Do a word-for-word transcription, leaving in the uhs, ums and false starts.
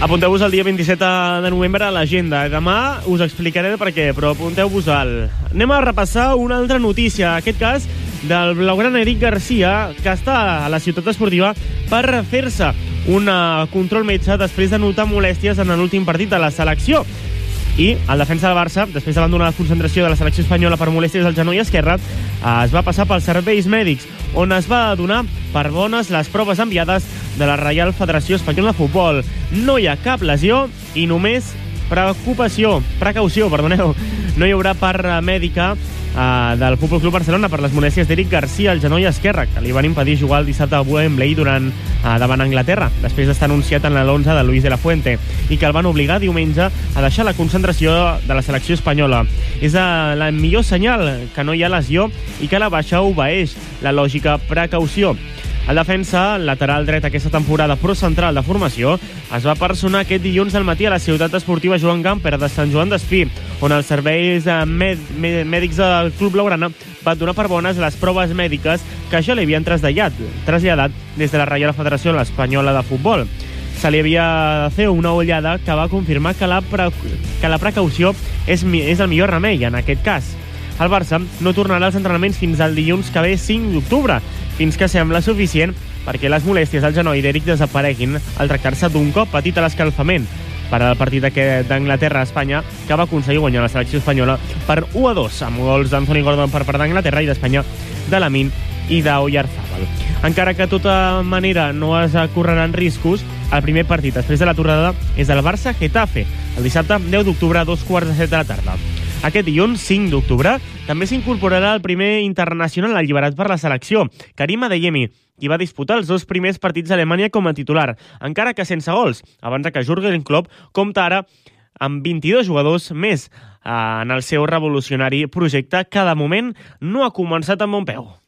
Apunteu-vos el dia vint-i-set de novembre a l'agenda. Demà us explicaré per què, però apunteu-vos-el. Anem a repassar una altra notícia, en aquest cas del blaugrana Eric Garcia, que està a la ciutat esportiva per fer-se un control metge després de notar molèsties en l'últim partit de la selecció. I el defensa del Barça, després d'abandonar la concentració de la selecció espanyola per molèsties al genoll esquerre, es va passar pels serveis mèdics, on es va donar per bones les proves enviades de la Reial Federació Espanyola de Futbol. No hi ha cap lesió i només preocupació, precaució, perdoneu. No hi haurà part mèdica Uh, del Futbol Club Barcelona per les molèsties d'Eric Garcia al genoll esquerre, que li van impedir jugar el dissabte a Wembley durant, uh, davant Anglaterra, després d'estar anunciat en l'onze de Luis de la Fuente, i que el van obligar diumenge a deixar la concentració de la selecció espanyola. És uh, la millor senyal que no hi ha lesió i que la baixa obeeix la lògica precaució. El defensa lateral dret aquesta temporada, però central de formació, es va personar aquest dilluns al matí a la ciutat esportiva Joan Gamper de Sant Joan d'Espí, on els serveis med mèdics del Club Blaugrana van donar per bones les proves mèdiques que ja li havien traslladat, traslladat des de la Reial Federació Espanyola de Futbol. Se li havia de fer una ullada que va confirmar que la, pre que la precaució és, és el millor remei en aquest cas. El Barça no tornarà als entrenaments fins al dilluns que ve cinc d'octubre, fins que sembla suficient perquè les molèsties al genoll d'Eric desapareguin al tractar-se d'un cop petit a l'escalfament per al partit d'Anglaterra-Espanya, que va aconseguir guanyar la selecció espanyola per u a dos, amb gols d'Anthony Gordon per part d'Anglaterra i d'Espanya de Lamine i d'Oyarzabal. Encara que de tota manera no es correran riscos, el primer partit després de la tornada és el Barça-Getafe, el dissabte deu d'octubre a dos quarts de set de la tarda. Aquest dilluns, cinc d'octubre, també s'incorporarà el primer internacional alliberat per la selecció, Karim Adeyemi, qui va disputar els dos primers partits a Alemanya com a titular, encara que sense gols, abans que Jürgen Klopp compta ara amb vint-i-dos jugadors més en el seu revolucionari projecte que de moment no ha començat amb bon peu.